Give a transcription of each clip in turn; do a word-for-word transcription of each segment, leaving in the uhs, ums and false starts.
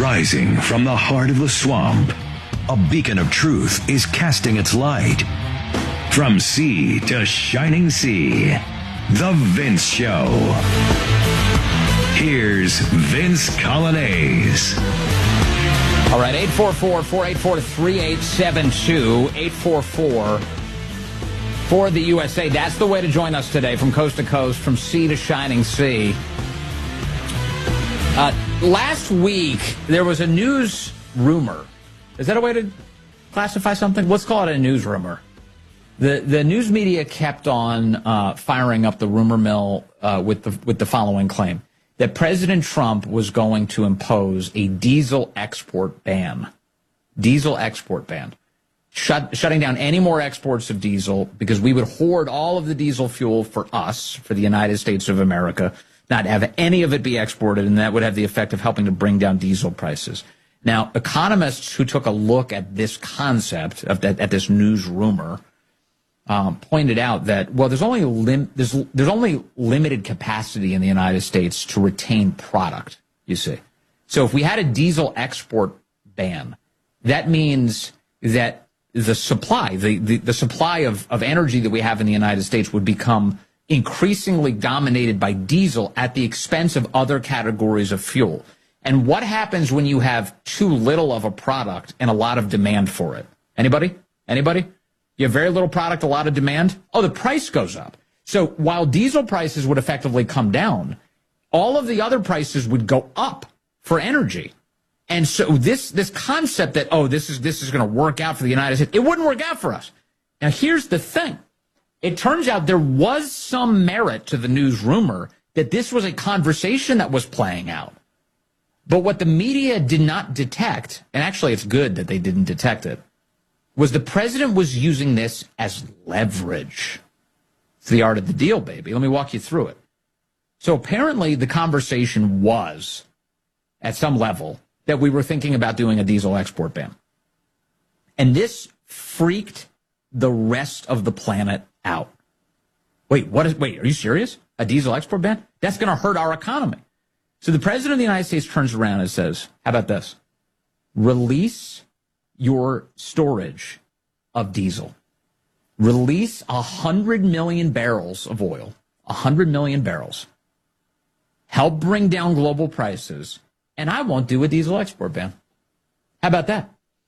Rising from the heart of the swamp, a beacon of truth is casting its light. From sea to shining sea, The Vince Show. Here's Vince Coglianese. All right, eight four four, four eight four, three eight seven two, eight four four for the U S A. That's the way to join us today, from coast to coast, from sea to shining sea. Uh, last week, there was a news rumor. Is that a way to classify something? Let's call it a news rumor. The the news media kept on uh, firing up the rumor mill uh, with the with the following claim: that President Trump was going to impose a diesel export ban. Diesel export ban. Shut, shutting down any more exports of diesel because we would hoard all of the diesel fuel for us, for the United States of America, not have any of it be exported, and that would have the effect of helping to bring down diesel prices. Now, economists who took a look at this concept, of that, at this news rumor, um, pointed out that, well, there's only lim- there's there's only limited capacity in the United States to retain product, you see. So if we had a diesel export ban, that means that the supply, the, the, the supply of, of energy that we have in the United States would become increasingly dominated by diesel at the expense of other categories of fuel. And what happens when you have too little of a product and a lot of demand for it? Anybody? Anybody? You have very little product, a lot of demand? Oh, the price goes up. So while diesel prices would effectively come down, all of the other prices would go up for energy. And so this this concept that, oh, this is this is going to work out for the United States, it wouldn't work out for us. Now, here's the thing. It turns out there was some merit to the news rumor that this was a conversation that was playing out. But what the media did not detect, and actually it's good that they didn't detect it, was the president was using this as leverage. It's the art of the deal, baby. Let me walk you through it. So apparently the conversation was, at some level, that we were thinking about doing a diesel export ban. And this freaked the rest of the planet out. Wait, what is, wait, are you serious? A diesel export ban? That's going to hurt our economy. So the president of the United States turns around and says, how about this? Release your storage of diesel. Release one hundred million barrels of oil, one hundred million barrels. Help bring down global prices, and I won't do a diesel export ban. How about that?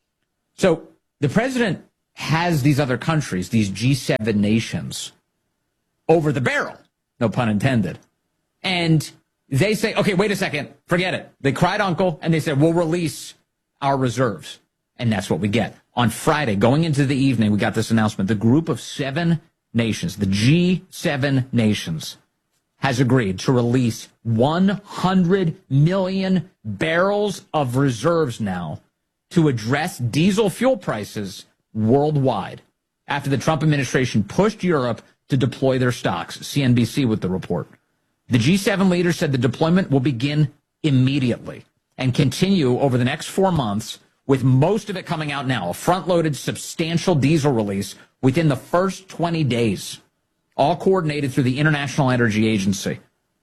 So the president has these other countries, these G seven nations, over the barrel, no pun intended. And they say, okay, wait a second, forget it. They cried uncle, and they said, we'll release our reserves. And that's what we get. On Friday, going into the evening, we got this announcement. The group of seven nations, the G seven nations, has agreed to release one hundred million barrels of reserves now to address diesel fuel prices worldwide after the Trump administration pushed Europe to deploy their stocks. C N B C with the report. The G seven leaders said the deployment will begin immediately and continue over the next four months, with most of it coming out now, a front-loaded substantial diesel release within the first twenty days, all coordinated through the International Energy Agency.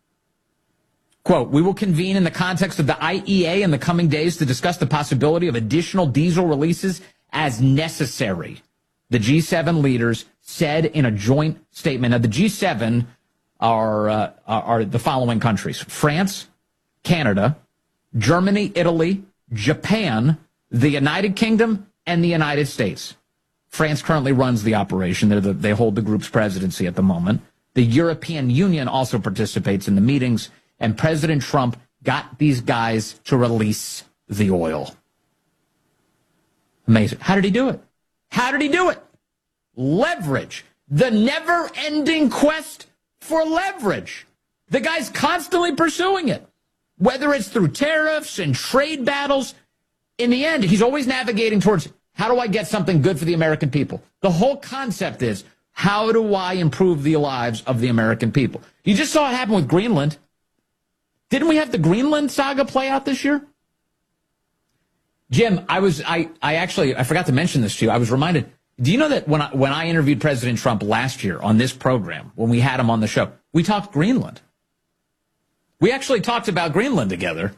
Quote, we will convene in the context of the I E A in the coming days to discuss the possibility of additional diesel releases as necessary, the G seven leaders said in a joint statement. Now, the G seven are, uh, are the following countries: France, Canada, Germany, Italy, Japan, the United Kingdom, and the United States. France currently runs the operation. They're the, they hold the group's presidency at the moment. The European Union also participates in the meetings, and President Trump got these guys to release the oil. Amazing. How did he do it? How did he do it? Leverage. The never-ending quest for leverage. The guy's constantly pursuing it, whether it's through tariffs and trade battles. In the end, he's always navigating towards, how do I get something good for the American people? The whole concept is, how do I improve the lives of the American people? You just saw it happen with Greenland. Didn't we have the Greenland saga play out this year? Jim, I was, I, I actually, I forgot to mention this to you. I was reminded, do you know that when I, when I interviewed President Trump last year on this program, when we had him on the show, we talked Greenland. We actually talked about Greenland together.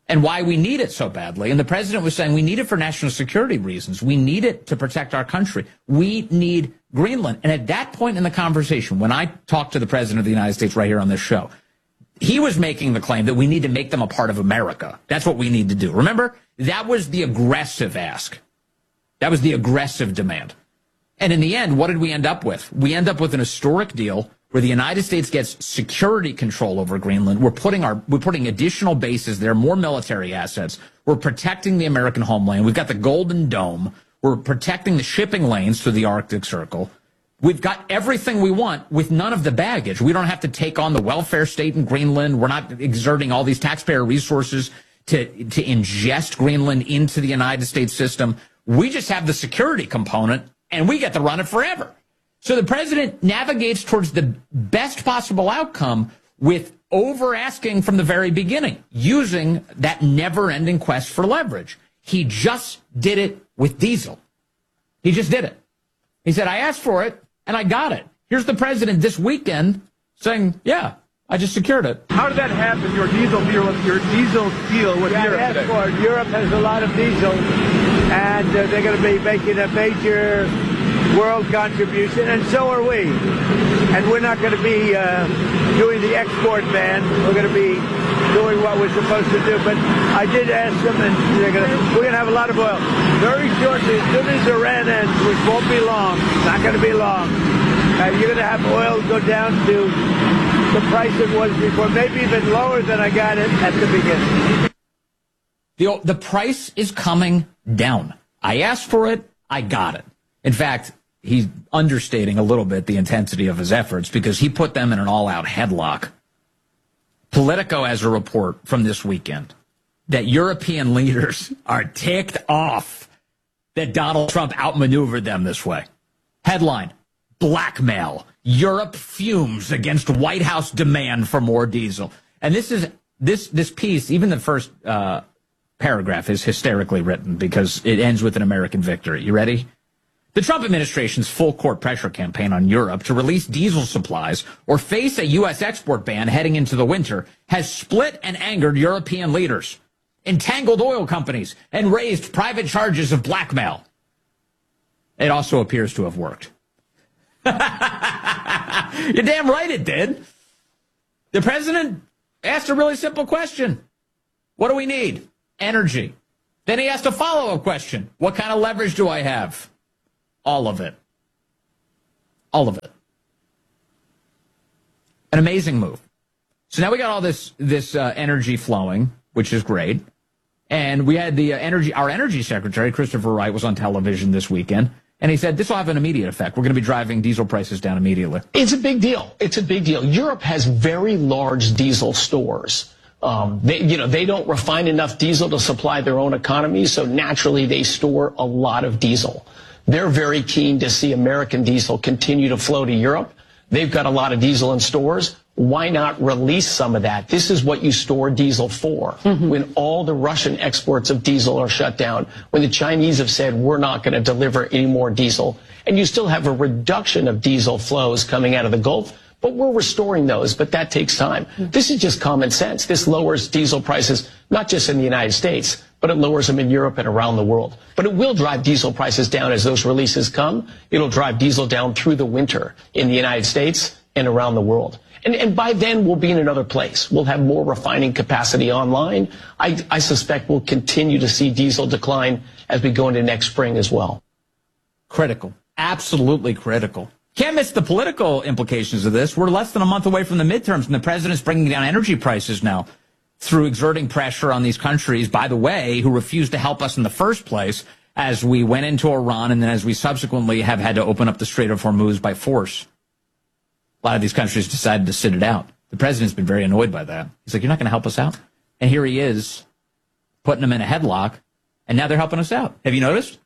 and why we need it so badly. And the president was saying we need it for national security reasons. We need it to protect our country. We need Greenland. And at that point in the conversation, when I talked to the president of the United States right here on this show, he was making the claim that we need to make them a part of America. That's what we need to do. Remember, that was the aggressive ask. That was the aggressive demand. And in the end, what did we end up with? We end up with an historic deal where the United States gets security control over Greenland. We're putting our, we're putting additional bases there, more military assets. We're protecting the American homeland. We've got the Golden Dome. We're protecting the shipping lanes through the Arctic Circle. We've got everything we want with none of the baggage. We don't have to take on the welfare state in Greenland. We're not exerting all these taxpayer resources to, to ingest Greenland into the United States system. We just have the security component, and we get to run it forever. So the president navigates towards the best possible outcome with over-asking from the very beginning, using that never-ending quest for leverage. He just did it with diesel. He just did it. He said, I asked for it, and I got it. Here's the president this weekend saying, yeah, I just secured it. How did that happen, your diesel deal, your diesel deal with yeah, Europe I asked today? for it. Europe has a lot of diesel, and uh, they're going to be making a major world contribution, and so are we. And we're not going to be uh, doing the export ban. We're going to be doing what we're supposed to do. But I did ask them, and they're going to, we're going to have a lot of oil. Very shortly, as soon as Iran ends, which won't be long, not going to be long, uh, you're going to have oil go down to the price it was before, maybe even lower than I got it at the beginning. The, the price is coming down. I asked for it. I got it. In fact, he's understating a little bit the intensity of his efforts because he put them in an all-out headlock. Politico has a report from this weekend that European leaders are ticked off that Donald Trump outmaneuvered them this way. Headline, blackmail. Europe fumes against White House demand for more diesel. And this is this this piece, even the first uh, paragraph is hysterically written because it ends with an American victory. You ready? The Trump administration's full-court pressure campaign on Europe to release diesel supplies or face a U S export ban heading into the winter has split and angered European leaders, entangled oil companies, and raised private charges of blackmail. It also appears to have worked. You're damn right it did. The president asked a really simple question. What do we need? Energy. Then he asked a follow-up question. What kind of leverage do I have? All of it. All of it. An amazing move. So now we got all this this uh, energy flowing, which is great. And we had the uh, energy, our energy secretary, Christopher Wright, was on television this weekend. And he said, this will have an immediate effect. We're going to be driving diesel prices down immediately. It's a big deal. It's a big deal. Europe has very large diesel stores. Um, they, you know, they don't refine enough diesel to supply their own economy, so naturally they store a lot of diesel. They're very keen to see American diesel continue to flow to Europe. They've got a lot of diesel in stores. Why not release some of that? This is what you store diesel for. Mm-hmm. When all the Russian exports of diesel are shut down, when the Chinese have said we're not going to deliver any more diesel, and you still have a reduction of diesel flows coming out of the Gulf, but we're restoring those, but that takes time. Mm-hmm. This is just common sense. This lowers diesel prices, not just in the United States, but it lowers them in Europe and around the world. But it will drive diesel prices down as those releases come. It'll drive diesel down through the winter in the United States and around the world. And, and by then, we'll be in another place. We'll have more refining capacity online. I, I suspect we'll continue to see diesel decline as we go into next spring as well. Critical. Absolutely critical. Can't miss the political implications of this. We're less than a month away from the midterms, and the president's bringing down energy prices now through exerting pressure on these countries, by the way, who refused to help us in the first place as we went into Iran and then as we subsequently have had to open up the Strait of Hormuz by force. A lot of these countries decided to sit it out. The president's been very annoyed by that. He's like, you're not going to help us out? And here he is putting them in a headlock, and now they're helping us out. Have you noticed?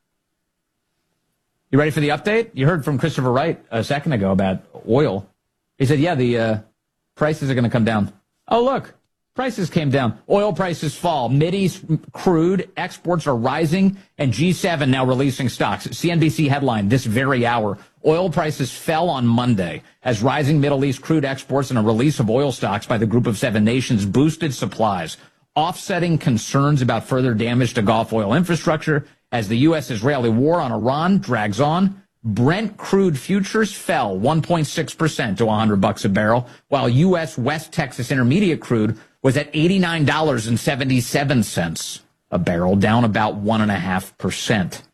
You ready for the update? You heard from Christopher Wright a second ago about oil. He said, yeah, the uh, prices are going to come down. Oh, look, prices came down. Oil prices fall. Mideast crude exports are rising, and G seven now releasing stocks. C N B C headline this very hour. Oil prices fell on Monday as rising Middle East crude exports and a release of oil stocks by the Group of Seven nations boosted supplies. offsetting concerns about further damage to Gulf oil infrastructure as the U S-Israeli war on Iran drags on. Brent crude futures fell one point six percent to one hundred bucks a barrel, while U S West Texas Intermediate crude was at eighty-nine dollars and seventy-seven cents a barrel, down about one point five percent.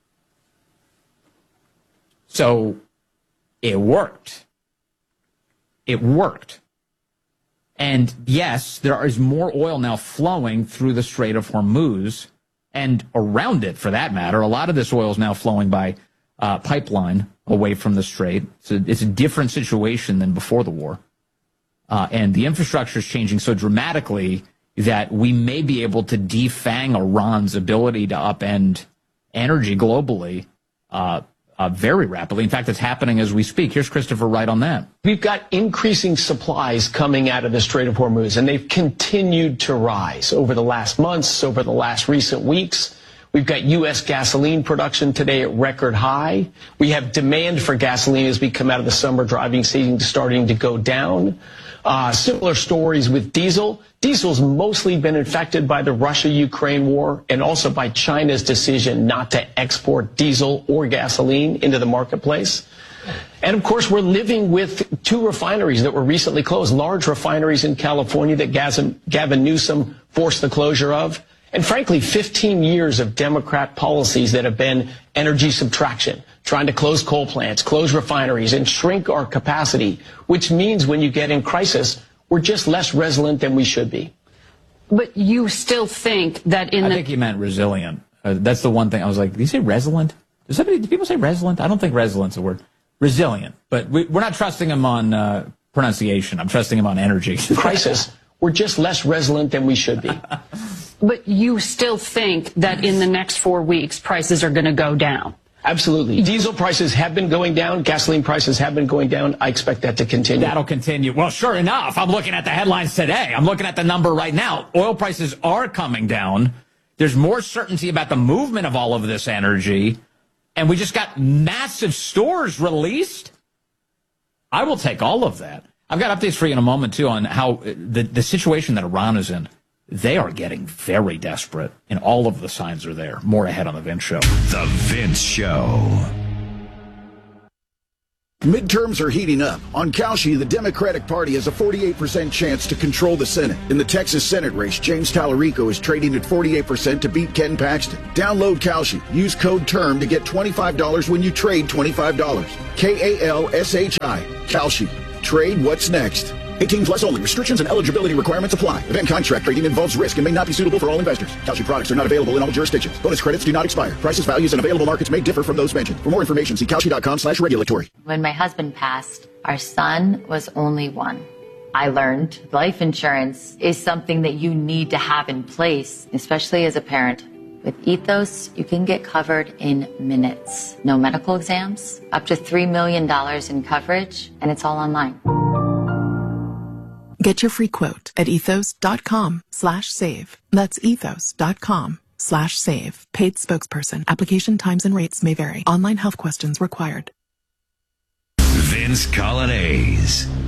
So it worked. It worked. And yes, there is more oil now flowing through the Strait of Hormuz and around it, for that matter. A lot of this oil is now flowing by uh, pipeline away from the Strait. It's a, it's a different situation than before the war. Uh, and the infrastructure is changing so dramatically that we may be able to defang Iran's ability to upend energy globally uh, uh, very rapidly. In fact, it's happening as we speak. Here's Christopher Wright on that. We've got increasing supplies coming out of the Strait of Hormuz, and they've continued to rise over the last months, over the last recent weeks. We've got U S gasoline production today at record high. We have demand for gasoline as we come out of the summer driving season starting to go down. Uh, similar stories with diesel. Diesel's mostly been affected by the Russia-Ukraine war and also by China's decision not to export diesel or gasoline into the marketplace. And, of course, we're living with two refineries that were recently closed, large refineries in California that Gavin Newsom forced the closure of. And, frankly, fifteen years of Democrat policies that have been energy subtraction, trying to close coal plants, close refineries, and shrink our capacity, which means when you get in crisis, we're just less resilient than we should be. But you still think that in I the... think he meant resilient. Uh, that's the one thing. I was like, did you say resilient? Does somebody, do people say resilient? I don't think resilent's a word. Resilient. But we, we're not trusting him on uh, pronunciation. I'm trusting him on energy. Crisis. We're just less resilient than we should be. But you still think that in the next four weeks, prices are going to go down? Absolutely. Diesel prices have been going down. Gasoline prices have been going down. I expect that to continue. That'll continue. Well, sure enough, I'm looking at the headlines today. I'm looking at the number right now. Oil prices are coming down. There's more certainty about the movement of all of this energy. And we just got massive stores released. I will take all of that. I've got updates for you in a moment, too, on how the, the situation that Iran is in. They are getting very desperate, and all of the signs are there. More ahead on The Vince Show. The Vince Show. Midterms are heating up. On Kalshi, the Democratic Party has a forty-eight percent chance to control the Senate. In the Texas Senate race, James Tallarico is trading at forty-eight percent to beat Ken Paxton. Download Kalshi. Use code TERM to get twenty-five dollars when you trade twenty-five dollars. K A L S H I. Kalshi. Trade what's next. eighteen plus only. Restrictions and eligibility requirements apply. Event contract trading involves risk and may not be suitable for all investors. Kalshi products are not available in all jurisdictions. Bonus credits do not expire. Prices, values, and available markets may differ from those mentioned. For more information, see Kalshi.com slash regulatory. When my husband passed, our son was only one. I learned life insurance is something that you need to have in place, especially as a parent. With Ethos, you can get covered in minutes. No medical exams, up to three million dollars in coverage, and it's all online. Get your free quote at ethos.com slash save. That's ethos.com slash save. Paid spokesperson. Application times and rates may vary. Online health questions required. Vince Coglianese.